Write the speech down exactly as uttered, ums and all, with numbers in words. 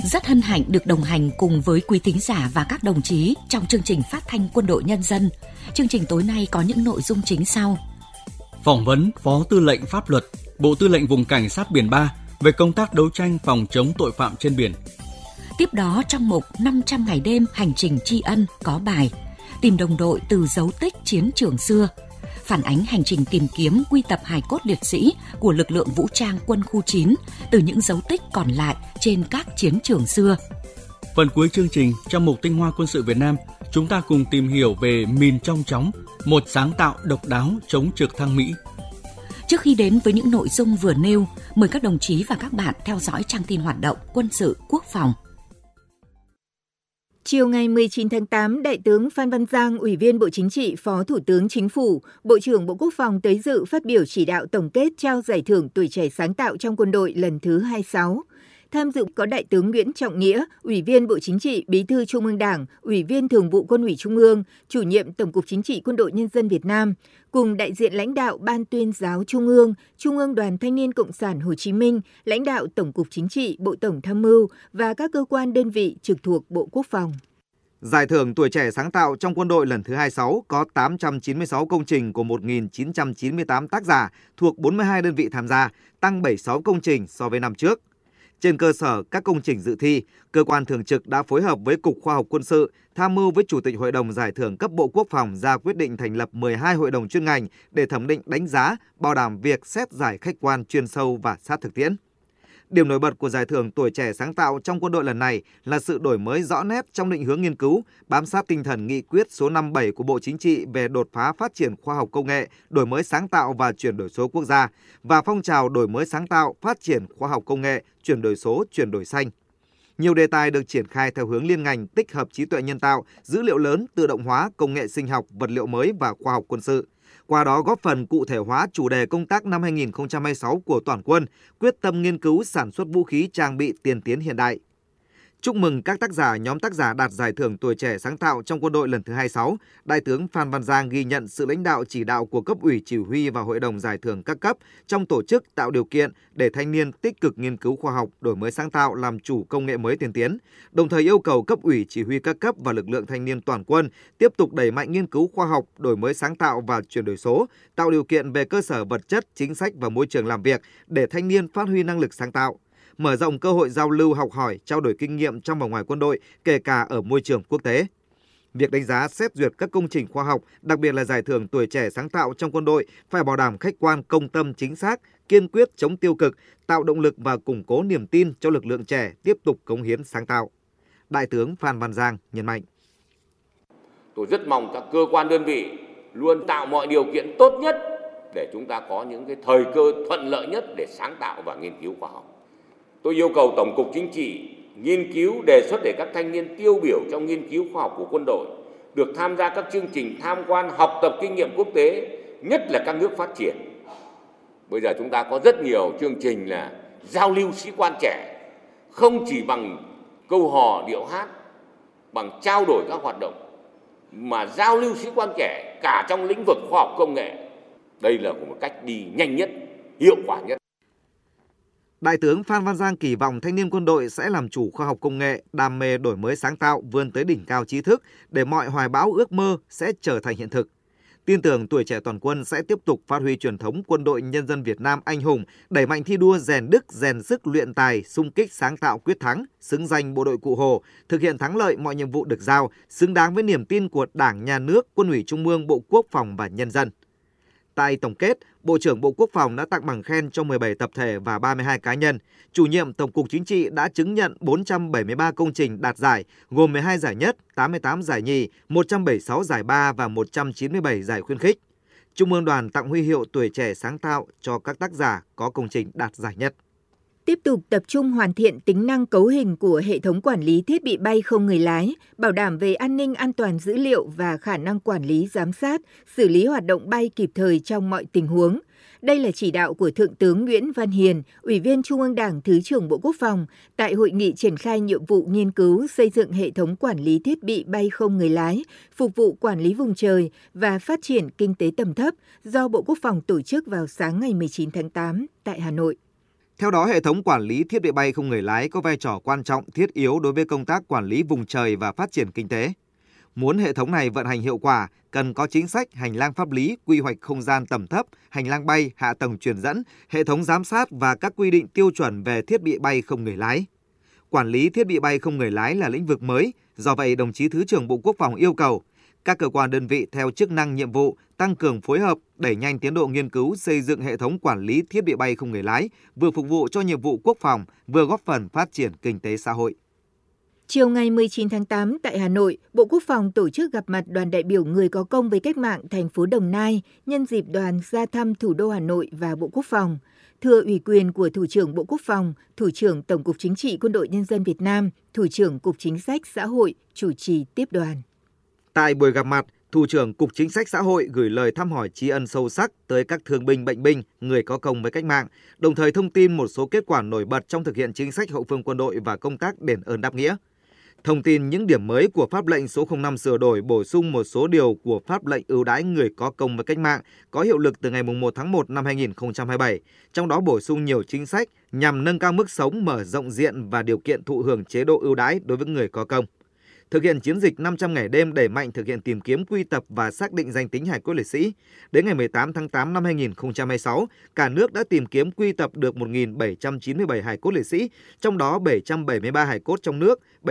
Rất hân hạnh được đồng hành cùng quý quý thính giả và các đồng chí trong chương trình phát thanh Quân đội Nhân dân. Chương trình tối nay có những nội dung chính sau. Phỏng vấn Phó Tư lệnh Pháp luật, Bộ Tư lệnh Vùng Cảnh sát Biển ba về công tác đấu tranh phòng chống tội phạm trên biển. Tiếp đó trong mục năm trăm ngày đêm hành trình tri ân có bài Tìm đồng đội từ dấu tích chiến trường xưa, phản ánh hành trình tìm kiếm quy tập hài cốt liệt sĩ của lực lượng vũ trang quân khu chín từ những dấu tích còn lại trên các chiến trường xưa. Phần cuối chương trình, trong mục Tinh hoa quân sự Việt Nam, chúng ta cùng tìm hiểu về mìn trong chóng, một sáng tạo độc đáo chống trực thăng Mỹ. Trước khi đến với những nội dung vừa nêu, mời các đồng chí và các bạn theo dõi trang tin hoạt động quân sự quốc phòng. Chiều ngày mười chín tháng tám, Đại tướng Phan Văn Giang, Ủy viên Bộ Chính trị, Phó Thủ tướng Chính phủ, Bộ trưởng Bộ Quốc phòng tới dự phát biểu chỉ đạo tổng kết trao giải thưởng tuổi trẻ sáng tạo trong quân đội lần thứ hai mươi sáu. Tham dự có Đại tướng Nguyễn Trọng Nghĩa, Ủy viên Bộ Chính trị, Bí thư Trung ương Đảng, Ủy viên Thường vụ Quân ủy Trung ương, Chủ nhiệm Tổng cục Chính trị Quân đội Nhân dân Việt Nam, cùng đại diện lãnh đạo Ban Tuyên giáo Trung ương, Trung ương Đoàn Thanh niên Cộng sản Hồ Chí Minh, lãnh đạo Tổng cục Chính trị, Bộ Tổng tham mưu và các cơ quan đơn vị trực thuộc Bộ Quốc phòng. Giải thưởng tuổi trẻ sáng tạo trong quân đội lần thứ hai mươi sáu có tám trăm chín mươi sáu công trình của một nghìn chín trăm chín mươi tám tác giả thuộc bốn mươi hai đơn vị tham gia, tăng bảy mươi sáu công trình so với năm trước. Trên cơ sở các công trình dự thi, cơ quan thường trực đã phối hợp với Cục Khoa học Quân sự, tham mưu với Chủ tịch Hội đồng Giải thưởng cấp Bộ Quốc phòng ra quyết định thành lập mười hai hội đồng chuyên ngành để thẩm định đánh giá, bảo đảm việc xét giải khách quan chuyên sâu và sát thực tiễn. Điểm nổi bật của giải thưởng tuổi trẻ sáng tạo trong quân đội lần này là sự đổi mới rõ nét trong định hướng nghiên cứu, bám sát tinh thần nghị quyết số năm mươi bảy của Bộ Chính trị về đột phá phát triển khoa học công nghệ, đổi mới sáng tạo và chuyển đổi số quốc gia và phong trào đổi mới sáng tạo, phát triển khoa học công nghệ, chuyển đổi số, chuyển đổi xanh. Nhiều đề tài được triển khai theo hướng liên ngành, tích hợp trí tuệ nhân tạo, dữ liệu lớn, tự động hóa, công nghệ sinh học, vật liệu mới và khoa học quân sự. Qua đó góp phần cụ thể hóa chủ đề công tác năm hai nghìn không trăm hai mươi sáu của toàn quân, quyết tâm nghiên cứu sản xuất vũ khí trang bị tiên tiến hiện đại. Chúc mừng các tác giả, nhóm tác giả đạt giải thưởng tuổi trẻ sáng tạo trong quân đội lần thứ hai mươi sáu, Đại tướng Phan Văn Giang ghi nhận sự lãnh đạo chỉ đạo của cấp ủy chỉ huy và hội đồng giải thưởng các cấp trong tổ chức tạo điều kiện để thanh niên tích cực nghiên cứu khoa học, đổi mới sáng tạo, làm chủ công nghệ mới tiên tiến. Đồng thời yêu cầu cấp ủy chỉ huy các cấp và lực lượng thanh niên toàn quân tiếp tục đẩy mạnh nghiên cứu khoa học, đổi mới sáng tạo và chuyển đổi số, tạo điều kiện về cơ sở vật chất, chính sách và môi trường làm việc để thanh niên phát huy năng lực sáng tạo. Mở rộng cơ hội giao lưu học hỏi, trao đổi kinh nghiệm trong và ngoài quân đội, kể cả ở môi trường quốc tế. Việc đánh giá xét duyệt các công trình khoa học, đặc biệt là giải thưởng tuổi trẻ sáng tạo trong quân đội, phải bảo đảm khách quan, công tâm, chính xác, kiên quyết chống tiêu cực, tạo động lực và củng cố niềm tin cho lực lượng trẻ tiếp tục cống hiến sáng tạo. Đại tướng Phan Văn Giang nhấn mạnh. Tôi rất mong các cơ quan đơn vị luôn tạo mọi điều kiện tốt nhất để chúng ta có những cái thời cơ thuận lợi nhất để sáng tạo và nghiên cứu khoa học. Tôi yêu cầu Tổng cục Chính trị nghiên cứu đề xuất để các thanh niên tiêu biểu trong nghiên cứu khoa học của quân đội được tham gia các chương trình tham quan học tập kinh nghiệm quốc tế, nhất là các nước phát triển. Bây giờ chúng ta có rất nhiều chương trình là giao lưu sĩ quan trẻ, không chỉ bằng câu hò điệu hát, bằng trao đổi các hoạt động, mà giao lưu sĩ quan trẻ cả trong lĩnh vực khoa học công nghệ. Đây là một cách đi nhanh nhất, hiệu quả nhất. Đại tướng Phan Văn Giang kỳ vọng thanh niên quân đội sẽ làm chủ khoa học công nghệ, đam mê đổi mới sáng tạo, vươn tới đỉnh cao trí thức để mọi hoài bão ước mơ sẽ trở thành hiện thực. Tin tưởng tuổi trẻ toàn quân sẽ tiếp tục phát huy truyền thống quân đội nhân dân Việt Nam anh hùng, đẩy mạnh thi đua rèn đức, rèn sức luyện tài, xung kích sáng tạo quyết thắng, xứng danh bộ đội Cụ Hồ, thực hiện thắng lợi mọi nhiệm vụ được giao, xứng đáng với niềm tin của Đảng, Nhà nước, Quân ủy Trung ương, Bộ Quốc phòng và nhân dân. Tại tổng kết, Bộ trưởng Bộ Quốc phòng đã tặng bằng khen cho mười bảy tập thể và ba mươi hai cá nhân. Chủ nhiệm Tổng cục Chính trị đã chứng nhận bốn trăm bảy mươi ba công trình đạt giải, gồm mười hai giải nhất, tám mươi tám giải nhì, một trăm bảy mươi sáu giải ba và một trăm chín mươi bảy giải khuyến khích. Trung ương Đoàn tặng huy hiệu tuổi trẻ sáng tạo cho các tác giả có công trình đạt giải nhất. Tiếp tục tập trung hoàn thiện tính năng cấu hình của hệ thống quản lý thiết bị bay không người lái, bảo đảm về an ninh an toàn dữ liệu và khả năng quản lý giám sát, xử lý hoạt động bay kịp thời trong mọi tình huống. Đây là chỉ đạo của Thượng tướng Nguyễn Văn Hiền, Ủy viên Trung ương Đảng, Thứ trưởng Bộ Quốc phòng, tại hội nghị triển khai nhiệm vụ nghiên cứu xây dựng hệ thống quản lý thiết bị bay không người lái, phục vụ quản lý vùng trời và phát triển kinh tế tầm thấp do Bộ Quốc phòng tổ chức vào sáng ngày mười chín tháng tám tại Hà Nội. Theo đó, hệ thống quản lý thiết bị bay không người lái có vai trò quan trọng thiết yếu đối với công tác quản lý vùng trời và phát triển kinh tế. Muốn hệ thống này vận hành hiệu quả, cần có chính sách, hành lang pháp lý, quy hoạch không gian tầm thấp, hành lang bay, hạ tầng truyền dẫn, hệ thống giám sát và các quy định tiêu chuẩn về thiết bị bay không người lái. Quản lý thiết bị bay không người lái là lĩnh vực mới, do vậy đồng chí Thứ trưởng Bộ Quốc phòng yêu cầu các cơ quan đơn vị theo chức năng nhiệm vụ tăng cường phối hợp, đẩy nhanh tiến độ nghiên cứu xây dựng hệ thống quản lý thiết bị bay không người lái, vừa phục vụ cho nhiệm vụ quốc phòng, vừa góp phần phát triển kinh tế xã hội. Chiều ngày mười chín tháng tám tại Hà Nội, Bộ Quốc phòng tổ chức gặp mặt đoàn đại biểu người có công với cách mạng thành phố Đồng Nai nhân dịp đoàn ra thăm thủ đô Hà Nội và Bộ Quốc phòng. Thưa ủy quyền của Thủ trưởng Bộ Quốc phòng, Thủ trưởng Tổng cục Chính trị Quân đội Nhân dân Việt Nam, Thủ trưởng Cục Chính sách Xã hội chủ trì tiếp đoàn. Tại buổi gặp mặt, Thủ trưởng Cục Chính sách Xã hội gửi lời thăm hỏi tri ân sâu sắc tới các thương binh bệnh binh, người có công với cách mạng, đồng thời thông tin một số kết quả nổi bật trong thực hiện chính sách hậu phương quân đội và công tác đền ơn đáp nghĩa. Thông tin những điểm mới của Pháp lệnh số không năm sửa đổi bổ sung một số điều của Pháp lệnh ưu đãi người có công với cách mạng có hiệu lực từ ngày mùng một tháng một năm hai nghìn không trăm hai mươi bảy, trong đó bổ sung nhiều chính sách nhằm nâng cao mức sống, mở rộng diện và điều kiện thụ hưởng chế độ ưu đãi đối với người có công. Thực hiện chiến dịch năm trăm ngày đêm đẩy mạnh thực hiện tìm kiếm, quy tập và xác định danh tính hài cốt liệt sĩ. Đến ngày mười tám tháng tám năm hai nghìn không trăm hai mươi sáu, cả nước đã tìm kiếm quy tập được một nghìn bảy trăm chín mươi bảy hài cốt liệt sĩ, trong đó bảy trăm bảy mươi ba hài cốt trong nước,